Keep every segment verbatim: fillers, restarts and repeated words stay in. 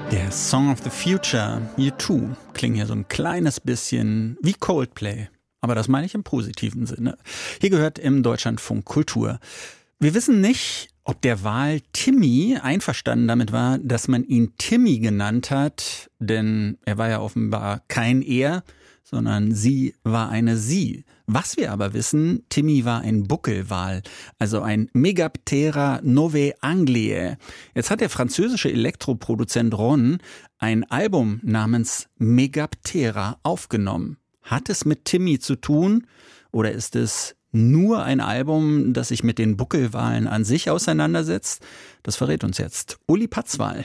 Der Song of the Future, U zwei, klingt ja so ein kleines bisschen wie Coldplay. Aber das meine ich im positiven Sinne. Hier gehört im Deutschlandfunk Kultur. Wir wissen nicht, ob der Wal Timmy einverstanden damit war, dass man ihn Timmy genannt hat, denn er war ja offenbar kein Er, sondern sie war eine Sie. Was wir aber wissen, Timmy war ein Buckelwal, also ein Megaptera novae angliae. Jetzt hat der französische Elektroproduzent Ron ein Album namens Megaptera aufgenommen. Hat es mit Timmy zu tun oder ist es nur ein Album, das sich mit den Buckelwalen an sich auseinandersetzt? Das verrät uns jetzt Uli Patzwal.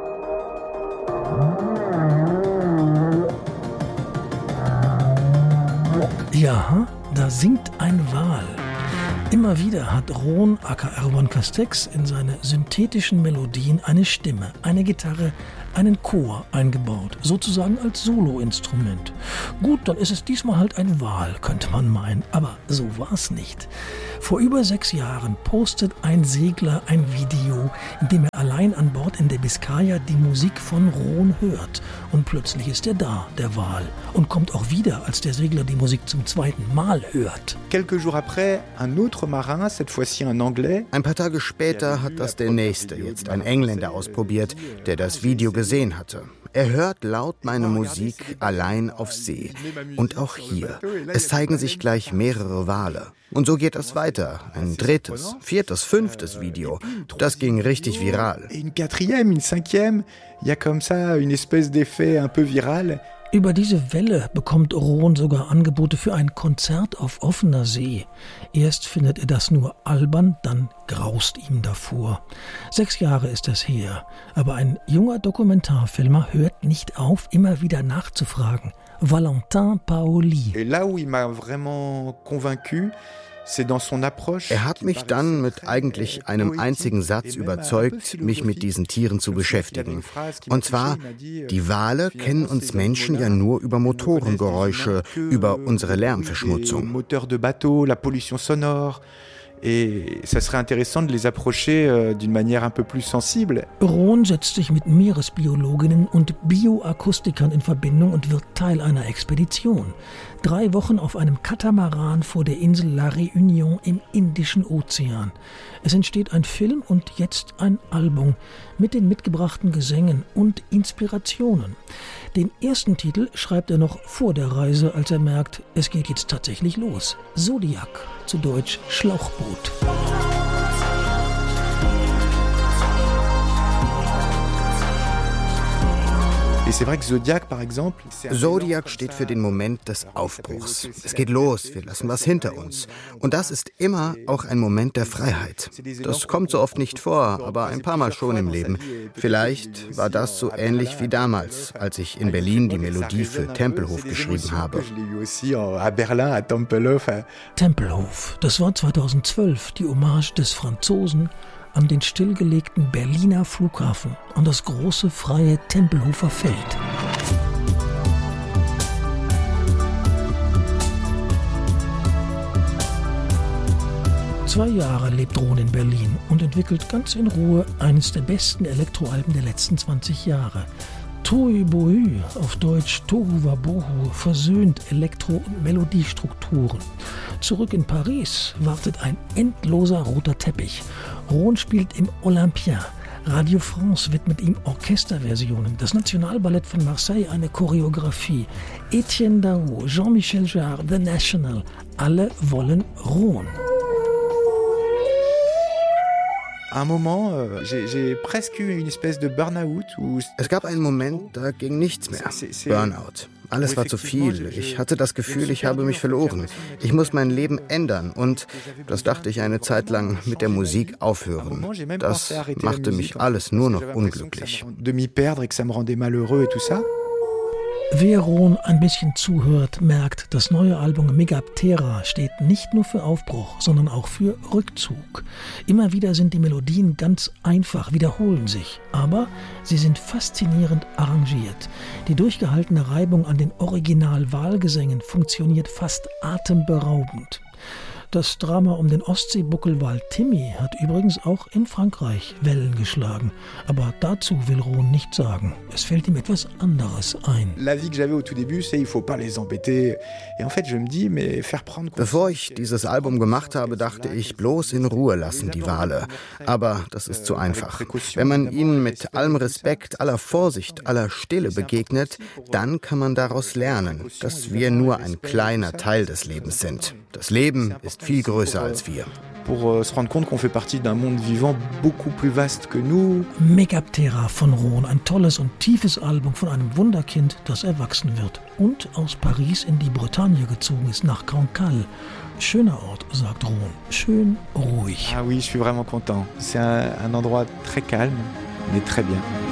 Ja, da singt ein Wal. Immer wieder hat Ron aka Erwan Castex in seine synthetischen Melodien eine Stimme, eine Gitarre, einen Chor eingebaut, sozusagen als Soloinstrument. Gut, dann ist es diesmal halt ein Wal, könnte man meinen, aber so war es nicht. Vor über sechs Jahren postet ein Segler ein Video, in dem er allein an Bord in der Biskaya die Musik von Ron hört. Und plötzlich ist er da, der Wal, und kommt auch wieder, als der Segler die Musik zum zweiten Mal hört. Quelques jours après, un autre marin, cette fois-ci un Anglais. Ein paar Tage später hat das der Nächste, jetzt ein Engländer, ausprobiert, der das Video gesehen hatte. Er hört laut meine Musik allein auf See. Und auch hier. Es zeigen sich gleich mehrere Wale. Und so geht es weiter. Ein drittes, viertes, fünftes Video. Das ging richtig viral. Une quatrième, une cinquième. Il y a comme ça une espèce d'effet un peu viral. Über diese Welle bekommt Ron sogar Angebote für ein Konzert auf offener See. Erst findet er das nur albern, dann graust ihm davor. Sechs Jahre ist das her, aber ein junger Dokumentarfilmer hört nicht auf, immer wieder nachzufragen. Valentin Paoli. Et là où il m'a vraiment convaincu, er hat mich dann mit eigentlich einem einzigen Satz überzeugt, mich mit diesen Tieren zu beschäftigen. Und zwar, die Wale kennen uns Menschen ja nur über Motorengeräusche, über unsere Lärmverschmutzung. Et ça serait intéressant de les approcher euh, d'une manière un peu plus sensible. Ron setzt sich mit Meeresbiologinnen und Bioakustikern in Verbindung und wird Teil einer Expedition. Drei Wochen auf einem Katamaran vor der Insel La Réunion im Indischen Ozean. Es entsteht ein Film und jetzt ein Album mit den mitgebrachten Gesängen und Inspirationen. Den ersten Titel schreibt er noch vor der Reise, als er merkt, es geht jetzt tatsächlich los. Zodiac, zu Deutsch Schlauchboot. Zodiac steht für den Moment des Aufbruchs. Es geht los, wir lassen was hinter uns. Und das ist immer auch ein Moment der Freiheit. Das kommt so oft nicht vor, aber ein paar Mal schon im Leben. Vielleicht war das so ähnlich wie damals, als ich in Berlin die Melodie für Tempelhof geschrieben habe. Tempelhof, das war zweitausendzwölf die Hommage des Franzosen an den stillgelegten Berliner Flughafen, an das große freie Tempelhofer Feld. Zwei Jahre lebt Ron in Berlin und entwickelt ganz in Ruhe eines der besten Elektroalben der letzten zwanzig Jahre. Tohu Bohu, auf Deutsch Tohu Wabohu, versöhnt Elektro- und Melodiestrukturen. Zurück in Paris wartet ein endloser roter Teppich. Ron spielt im Olympia. Radio France widmet ihm Orchesterversionen. Das Nationalballett von Marseille eine Choreografie. Etienne Daho, Jean-Michel Jarre, The National. Alle wollen Ron. Es gab einen Moment, da ging nichts mehr. Burnout. Alles war zu viel. Ich hatte das Gefühl, ich habe mich verloren. Ich muss mein Leben ändern und, das dachte ich eine Zeit lang, mit der Musik aufhören. Das machte mich alles nur noch unglücklich. Wer Ron ein bisschen zuhört, merkt, das neue Album Megaptera steht nicht nur für Aufbruch, sondern auch für Rückzug. Immer wieder sind die Melodien ganz einfach, wiederholen sich, aber sie sind faszinierend arrangiert. Die durchgehaltene Reibung an den Original-Wahlgesängen funktioniert fast atemberaubend. Das Drama um den Ostseebuckelwal Timmy hat übrigens auch in Frankreich Wellen geschlagen. Aber dazu will Ron nichts sagen. Es fällt ihm etwas anderes ein. Bevor ich dieses Album gemacht habe, dachte ich, bloß in Ruhe lassen die Wale. Aber das ist zu einfach. Wenn man ihnen mit allem Respekt, aller Vorsicht, aller Stille begegnet, dann kann man daraus lernen, dass wir nur ein kleiner Teil des Lebens sind. Das Leben ist viel größer als wir. Pour se rendre compte qu'on fait partie d'un monde vivant beaucoup plus vaste que nous. Megaptera von Ron, ein tolles und tiefes Album von einem Wunderkind, das erwachsen wird und aus Paris in die Bretagne gezogen ist, nach Cancale. Schöner Ort, sagt Ron. Schön ruhig. Ah oui, je suis vraiment content. C'est un, un endroit très calme, mais très bien.